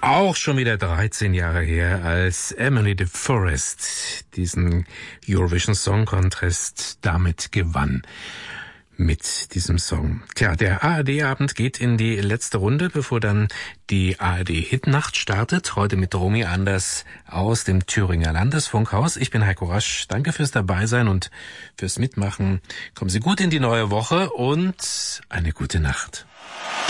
Auch schon wieder 13 Jahre her, als Emily de Forest diesen Eurovision Song Contest damit gewann. Mit diesem Song. Tja, der ARD-Abend geht in die letzte Runde, bevor dann die ARD-Hitnacht startet. Heute mit Romy Anders aus dem Thüringer Landesfunkhaus. Ich bin Heiko Rasch. Danke fürs Dabeisein und fürs Mitmachen. Kommen Sie gut in die neue Woche und eine gute Nacht.